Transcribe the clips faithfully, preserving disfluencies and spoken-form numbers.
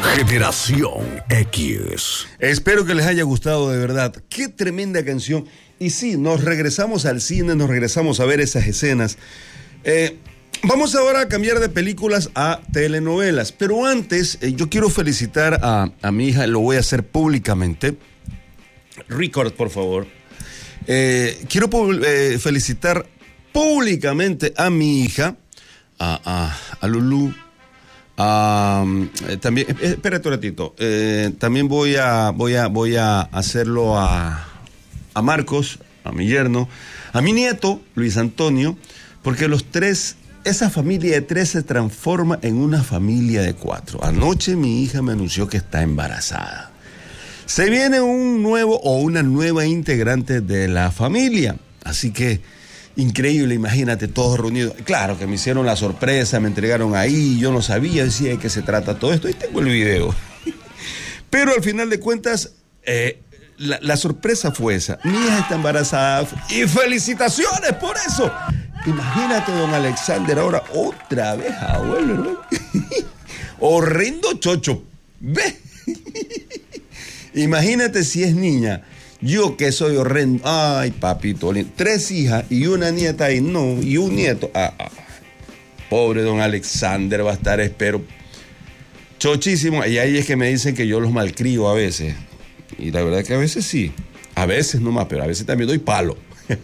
Generación X. Espero que les haya gustado de verdad. Qué tremenda canción. Y sí, nos regresamos al cine, nos regresamos a ver esas escenas. Eh, vamos ahora a cambiar de películas a telenovelas. Pero antes, eh, yo quiero felicitar a, a mi hija, lo voy a hacer públicamente. Record, por favor. Eh, quiero eh, felicitar públicamente a mi hija, a, a, a Lulú. Uh, eh, también, eh, espérate un ratito. Eh, también voy a, voy a, voy a hacerlo a, a Marcos, a mi yerno, a mi nieto, Luis Antonio, porque los tres, esa familia de tres se transforma en una familia de cuatro. Anoche mi hija me anunció que está embarazada. Se viene un nuevo o una nueva integrante de la familia. Así que increíble, imagínate, todos reunidos. Claro que me hicieron la sorpresa, me entregaron ahí, yo no sabía, decía de qué se trata todo esto, y tengo el video. Pero al final de cuentas, eh, la, la sorpresa fue esa. Mi hija está embarazada y felicitaciones por eso. Imagínate, don Alexander, ahora otra vez abuelo, ¿no? Horrendo chocho. Ve. Imagínate si es niña. Yo que soy horrendo. Ay, papito. Tres hijas y una nieta y no, y un nieto. Ah, ah. Pobre don Alexander va a estar, espero, chochísimo. Y ahí es que me dicen que yo los malcrio a veces. Y la verdad es que a veces sí. A veces nomás, pero a veces también doy palo.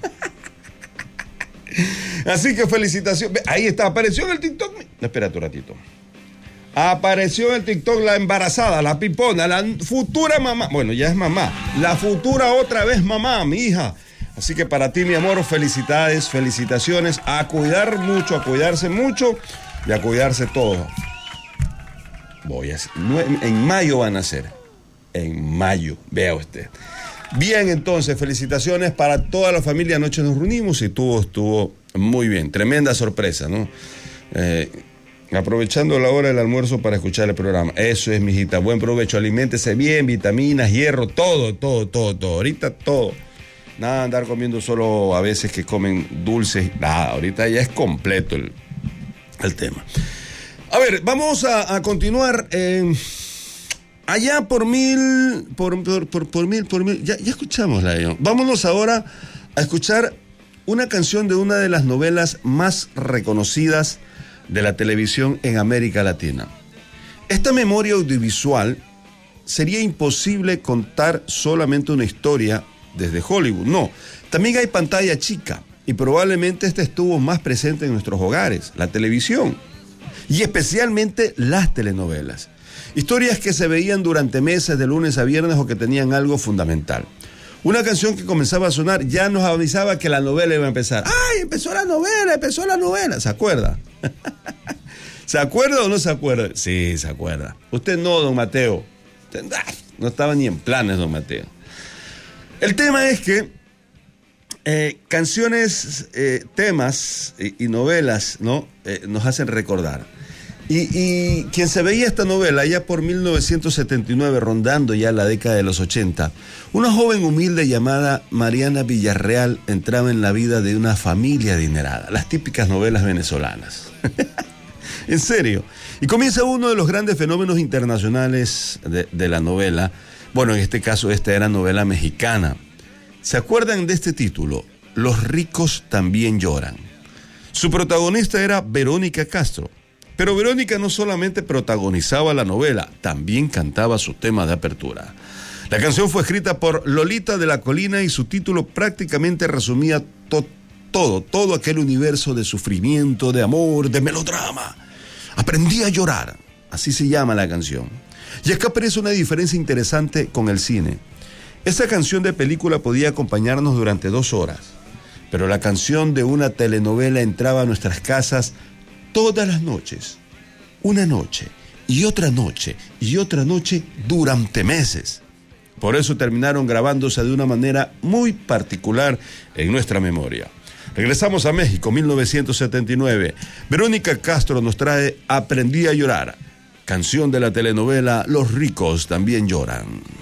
Así que felicitaciones. Ahí está, apareció en el TikTok. Espérate un ratito. Apareció en el TikTok la embarazada, la pipona, la futura mamá. Bueno, ya es mamá. La futura otra vez mamá, mi hija. Así que para ti, mi amor, felicidades, felicitaciones. A cuidar mucho, a cuidarse mucho y a cuidarse todo. Voy a... En mayo van a ser. En mayo, vea usted. Bien, entonces, felicitaciones para toda la familia. Anoche nos reunimos y estuvo, estuvo muy bien. Tremenda sorpresa, ¿no? Eh... Aprovechando la hora del almuerzo para escuchar el programa. Eso es, mijita. Buen provecho. Aliméntese bien, vitaminas, hierro, todo, todo, todo, todo. Ahorita todo. Nada, andar comiendo solo a veces que comen dulces. Nada, ahorita ya es completo el, el tema. A ver, vamos a, a continuar. Eh, allá por mil, por, por, por, por mil, por mil. Ya, ya escuchamos la de... Vámonos ahora a escuchar una canción de una de las novelas más reconocidas de la televisión en América Latina. Esta memoria audiovisual sería imposible contar solamente una historia desde Hollywood. No, también hay pantalla chica y probablemente esta estuvo más presente en nuestros hogares, la televisión y especialmente las telenovelas. Historias que se veían durante meses de lunes a viernes o que tenían algo fundamental. Una canción que comenzaba a sonar ya nos avisaba que la novela iba a empezar. ¡Ay, empezó la novela, empezó la novela! ¿Se acuerda? ¿Se acuerda o no se acuerda? Sí, se acuerda. Usted no, don Mateo. Usted, ay, no estaba ni en planes, don Mateo. El tema es que eh, canciones, eh, temas y, y novelas, ¿no? Eh, nos hacen recordar. Y, y quien se veía esta novela ya por mil novecientos setenta y nueve, rondando ya la década de los ochenta, una joven humilde llamada Mariana Villarreal entraba en la vida de una familia adinerada, las típicas novelas venezolanas. En serio. Y comienza uno de los grandes fenómenos internacionales de, de la novela. Bueno, en este caso esta era novela mexicana. ¿Se acuerdan de este título? Los ricos también lloran. Su protagonista era Verónica Castro. Pero Verónica no solamente protagonizaba la novela, también cantaba su tema de apertura. La canción fue escrita por Lolita de la Colina y su título prácticamente resumía to- todo, todo aquel universo de sufrimiento, de amor, de melodrama. Aprendí a llorar, así se llama la canción. Y acá aparece una diferencia interesante con el cine. Esa canción de película podía acompañarnos durante dos horas, pero la canción de una telenovela entraba a nuestras casas todas las noches, una noche y otra noche y otra noche durante meses. Por eso terminaron grabándose de una manera muy particular en nuestra memoria. Regresamos a México, mil novecientos setenta y nueve. Verónica Castro nos trae Aprendí a llorar, canción de la telenovela Los ricos también lloran.